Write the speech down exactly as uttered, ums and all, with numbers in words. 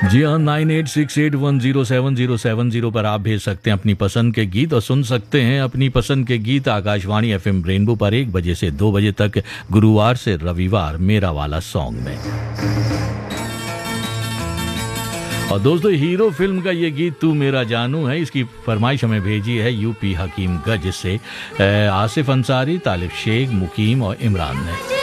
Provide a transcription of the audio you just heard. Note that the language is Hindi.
जी हाँ, nine eight six eight one zero seven zero seven zero पर आप भेज सकते हैं अपनी पसंद के गीत और सुन सकते हैं अपनी पसंद के गीत आकाशवाणी एफएम रेनबो पर एक बजे से दो बजे तक गुरुवार से रविवार मेरा वाला सॉन्ग में। और दोस्तों, हीरो फिल्म का ये गीत तू मेरा जानू है, इसकी फरमाइश हमें भेजी है यूपी हकीम गंज से आसिफ अंसारी, तालिब शेख, मुकीम और इमरान ने।